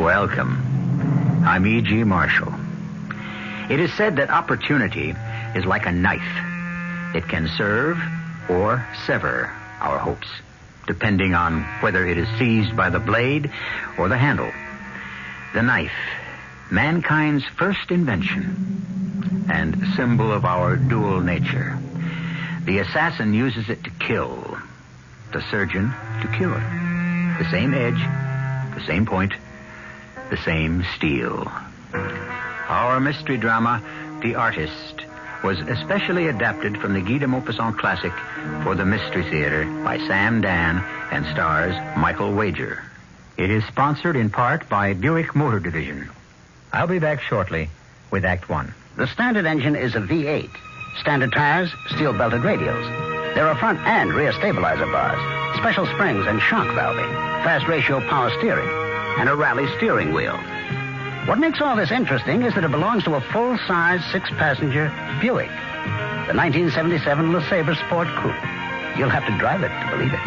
Welcome. I'm E.G. Marshall. It is said that opportunity is like a knife. It can serve or sever our hopes, depending on whether it is seized by the blade or the handle. The knife, mankind's first invention, and symbol of our dual nature. The assassin uses it to kill, the surgeon to cure. The same edge, the same point, the same steel. Our mystery drama, The Artist, was especially adapted from the Guy de Maupassant classic for the Mystery Theater by Sam Dan and stars Michael Wager. It is sponsored in part by Buick Motor Division. I'll be back shortly with Act One. The standard engine is a V8. Standard tires, steel-belted radials. There are front and rear stabilizer bars, special springs and shock valving, fast ratio power steering, and a rally steering wheel. What makes all this interesting is that it belongs to a full-size, six-passenger Buick, the 1977 LeSabre Sport Coupe. You'll have to drive it to believe it.